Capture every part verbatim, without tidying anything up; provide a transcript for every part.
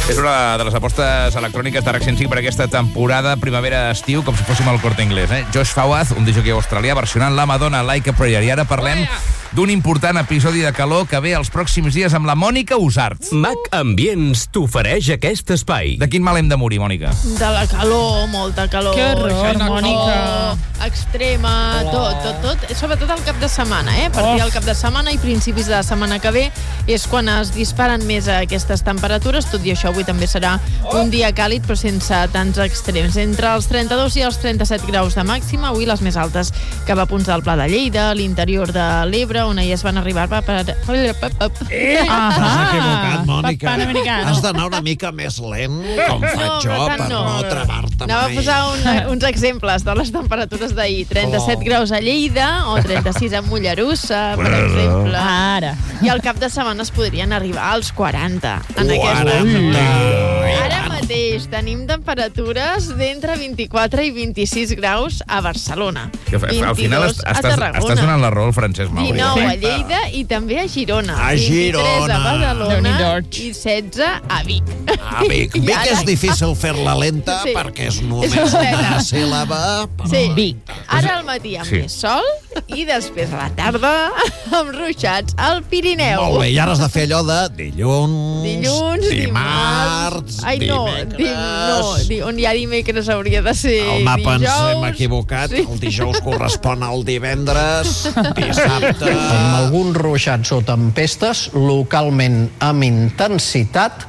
És una de les apostes electròniques de RAC cent cinc per aquesta temporada primavera-estiu, com si fóssim al Corte Inglés. Eh? Josh Fawaz, un disjockey australià, versionant la Madonna Like a Prayer. I ara parlem d'un important episodi de calor que ve els pròxims dies amb la Mònica Usart. Mac Ambients t'ofereix aquest espai. De quin mal hem de morir, Mònica? De la calor, molta calor. Que horror, Mònica. Extrema, tot, tot, tot. Sobretot el cap de setmana, eh? A partir del cap de setmana i principis de la setmana que ve és quan es disparen més aquestes temperatures. Tot i això, avui també serà un dia càlid, però sense tants extrems. Entre els trenta-dos i els trenta-set graus de màxima, avui les més altes cap a punts del Pla de Lleida, l'interior de l'Ebre, on ahir es van arribar per... Eh, Ahà. T'has equivocat, Mònica. Panamericano. Has d'anar una mica més lent, com faig jo, per no, no travar-te Anava mai. a posar un, uns exemples de les temperatures d'ahir. trenta-set Oh. graus a Lleida o trenta-sis a Mollerussa, per exemple. Ara. I al cap de setmana es podrien arribar als quaranta. En aquesta quaranta. Ara mateix tenim temperatures d'entre vint-i-quatre i vint-i-sis graus a Barcelona. Que, al final vint-i-dos a estàs, Tarragona. estàs donant la raó al Francesc Mauri. dinou a Lleida i també a Girona. A vint-i-tres Girona. a Badalona Déu-n'hi-do. i setze a Vic. A Vic. I Vic ara- és difícil fer-la lenta Sí. perquè és només És una lenta. síl·laba. Però... Sí. Vic. Ara al matí amb Sí. més sol i després a la tarda amb ruixats al Pirineu. Molt bé, i ara has de fer allò de dilluns, Dilluns, dimarts, dimarts... Ai, no, dimecres... dim, no di, on hi ha dimecres hauria de ser El mapa ens dijous. hem equivocat. Sí. El dijous correspon al divendres, dissabte... Amb alguns ruixats o tempestes, localment amb intensitat,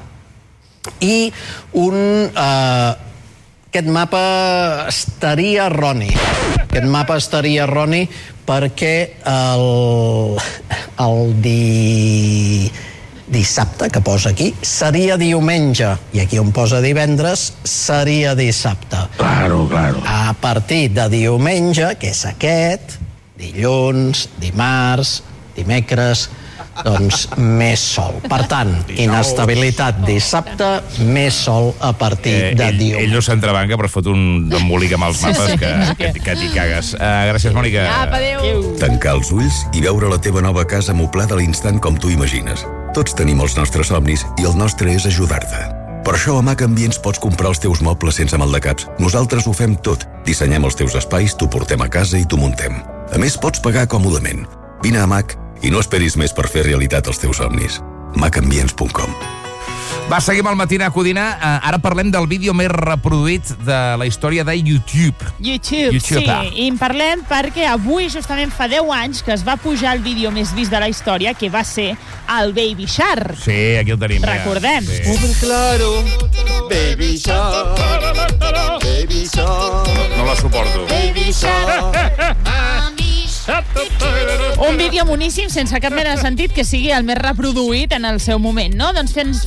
i un... Eh, aquest mapa estaria erroni. Aquest mapa estaria erroni perquè el, el di, dissabte, que posa aquí, seria diumenge, i aquí on posa divendres, seria dissabte. Claro, claro. A partir de diumenge, que és aquest, dilluns, dimarts, dimecres, doncs més sol. Per tant, inestabilitat dissabte, més sol a partir Eh, de ell, diumenge. ell no s'entrebanca, però es fot un embolic amb els mapes que, que, que t'hi cagues. Uh, gràcies, Mònica. Apa, adéu. Tancar els ulls i veure la teva nova casa moblada a l'instant com tu imagines. Tots tenim els nostres somnis i el nostre és ajudar-te. Per això a Mac Ambients pots comprar els teus mobles sense maldecaps. Nosaltres ho fem tot. Dissenyem els teus espais, t'ho portem a casa i t'ho muntem. A més, pots pagar còmodament. Vine a Mac i no esperis més per fer realitat els teus somnis. mac ambients punt com. Va, seguim al Matina Codina. Uh, ara parlem del vídeo més reproduït de la història de YouTube. YouTube, YouTube, sí. ah. I en parlem perquè avui justament fa deu anys que es va pujar el vídeo més vist de la història, que va ser el Baby Shark. Sí, aquí el tenim. ja. Recordem. Sí. Claro, Baby Shark, Baby Shark, No la suporto. Baby Shark. Un vídeo moníssim, sense cap mena de sentit, que sigui el més reproduït en el seu moment, no? Doncs fent,